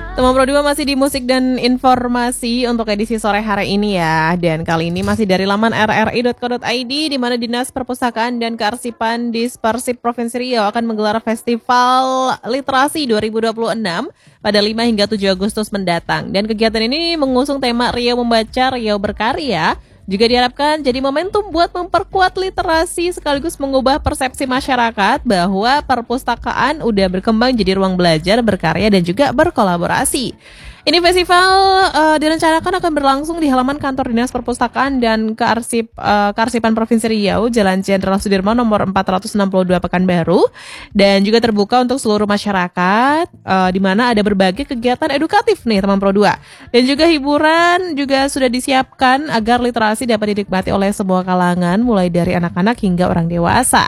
Teman Pro 2 masih di musik dan informasi untuk edisi sore hari ini ya. Dan kali ini masih dari laman rri.co.id di mana Dinas Perpustakaan dan Kearsipan Dispersif Provinsi Riau akan menggelar Festival Literasi 2026 pada 5 hingga 7 Agustus mendatang. Dan kegiatan ini mengusung tema Riau Membaca, Riau Berkarya. Juga diharapkan jadi momentum buat memperkuat literasi sekaligus mengubah persepsi masyarakat bahwa perpustakaan udah berkembang jadi ruang belajar, berkarya, dan juga berkolaborasi. Ini festival direncanakan akan berlangsung di halaman kantor Dinas Perpustakaan dan Kearsipan Provinsi Riau, Jalan Jenderal Sudirman nomor 462 Pekanbaru, dan juga terbuka untuk seluruh masyarakat, di mana ada berbagai kegiatan edukatif nih teman Pro 2. Dan juga hiburan juga sudah disiapkan agar literasi dapat dinikmati oleh semua kalangan, mulai dari anak-anak hingga orang dewasa.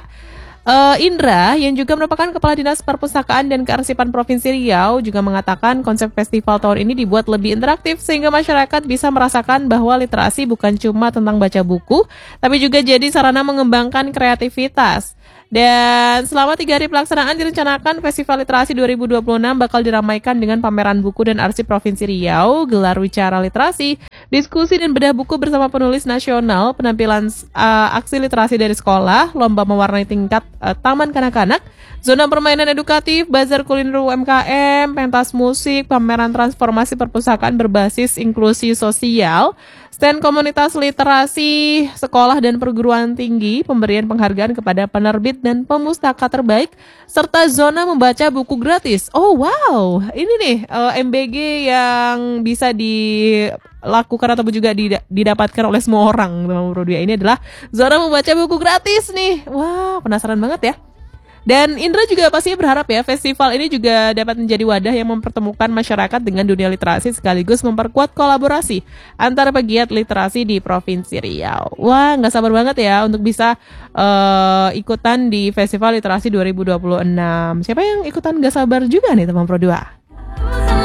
Indra yang juga merupakan Kepala Dinas Perpustakaan dan Kearsipan Provinsi Riau juga mengatakan konsep festival tahun ini dibuat lebih interaktif sehingga masyarakat bisa merasakan bahwa literasi bukan cuma tentang baca buku, tapi juga jadi sarana mengembangkan kreativitas. Dan selama 3 hari pelaksanaan direncanakan Festival Literasi 2026 bakal diramaikan dengan pameran buku dan arsip Provinsi Riau, gelar wicara literasi, diskusi dan bedah buku bersama penulis nasional, penampilan aksi literasi dari sekolah, lomba mewarnai tingkat taman kanak-kanak, zona permainan edukatif, bazar kuliner UMKM, pentas musik, pameran transformasi perpustakaan berbasis inklusi sosial, stand komunitas literasi, sekolah dan perguruan tinggi, pemberian penghargaan kepada penerbit dan pemustaka terbaik, serta zona membaca buku gratis. Oh wow, ini nih MBG yang bisa dilakukan ataupun juga didapatkan oleh semua orang. Teman Pro 2 ini adalah zona membaca buku gratis nih. Wah, penasaran banget ya. Dan Indra juga pastinya berharap ya festival ini juga dapat menjadi wadah yang mempertemukan masyarakat dengan dunia literasi sekaligus memperkuat kolaborasi antara pegiat literasi di Provinsi Riau. Wah, nggak sabar banget ya untuk bisa ikutan di Festival Literasi 2026. Siapa yang ikutan nggak sabar juga nih teman Pro 2?